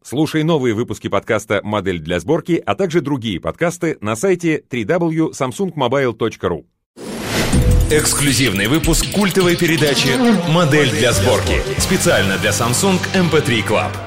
Слушай новые выпуски подкаста «Модель для сборки», а также другие подкасты на сайте www.samsungmobile.ru. Эксклюзивный выпуск культовой передачи «Модель для сборки». Специально для Samsung MP3 Club.